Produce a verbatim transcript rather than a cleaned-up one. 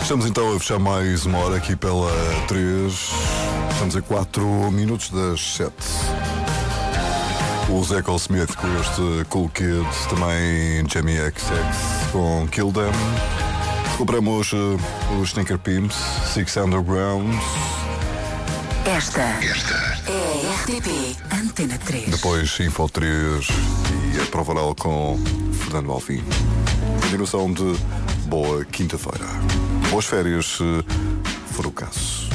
Estamos então a fechar mais uma hora aqui pela três. Estamos a quatro minutos das sete. O Zach Smith com este Cool Kid, também Jamie X X com Kill Them. Compramos uh, os Sneaker Pimps, Six Underground. Esta, Esta é a R T P Antena três. Depois Info três e a Prova Oral com Fernando Alvim. Continuação de boa quinta-feira. Boas férias, se for o caso.